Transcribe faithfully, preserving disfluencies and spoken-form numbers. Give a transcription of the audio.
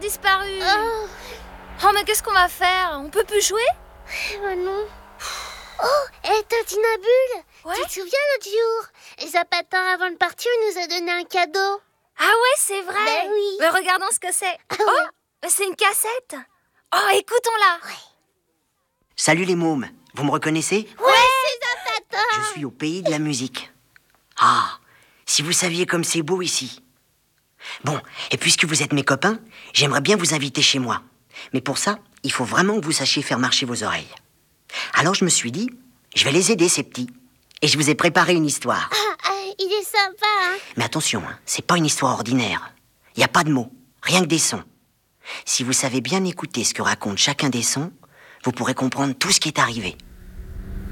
disparu. Oh, Oh, mais qu'est-ce qu'on va faire? On peut plus jouer? bah non. Oh, hé, Tintinabule, Ouais? tu te souviens l'autre jour, Zapatin, avant de partir, il nous a donné un cadeau. Ah ouais, c'est vrai. Ben oui. Mais regardons ce que c'est. Ah Oh, ouais. mais c'est une cassette. Oh, écoutons-la. Salut les mômes, vous me reconnaissez? Ouais, c'est Zapatin. Je suis au pays de la musique. Ah, si vous saviez comme c'est beau ici. Bon, et puisque vous êtes mes copains, j'aimerais bien vous inviter chez moi. Mais pour ça, il faut vraiment que vous sachiez faire marcher vos oreilles. Alors je me suis dit, je vais les aider ces petits. Et je vous ai préparé une histoire. Ah, ah, il est sympa, hein. Mais attention, hein, c'est pas une histoire ordinaire. Il n'y a pas de mots, rien que des sons. Si vous savez bien écouter ce que raconte chacun des sons, vous pourrez comprendre tout ce qui est arrivé.